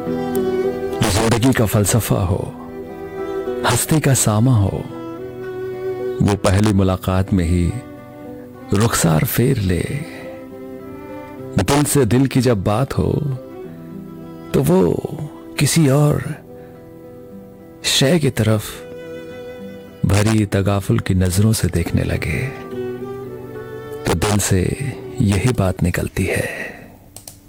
जिंदगी का फलसफा हो, हस्ती का सामा हो, वो पहली मुलाकात में ही रुखसार फेर ले। दिल से दिल की जब बात हो तो वो किसी और शय की तरफ भरी तगाफुल की नजरों से देखने लगे, तो दिल से यही बात निकलती है।